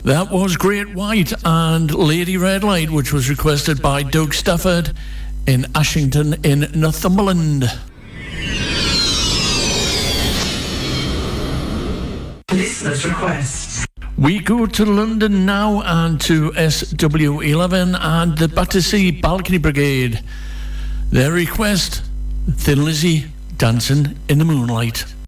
That was Great White and Lady Red Light, which was requested by Doug Stafford in Ashington in Northumberland. Listener's request. We go to London now and to SW11 and the Battersea Balcony Brigade. Their request, Thin Lizzy, Dancing in the Moonlight.